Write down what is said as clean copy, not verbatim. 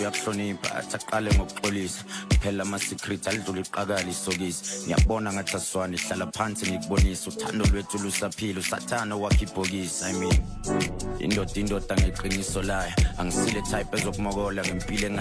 uyakuhlonipha athaqale ngokuxolisa phela ama secret alidlula iqakala isokisi ngiyabona ngathi aswane hlala phansi ngikubonisa uthando lwethu lusaphila usathana wakhe ibhokisi I mean indoda ngeqiniso layo angisile type ezokumokola ngempilo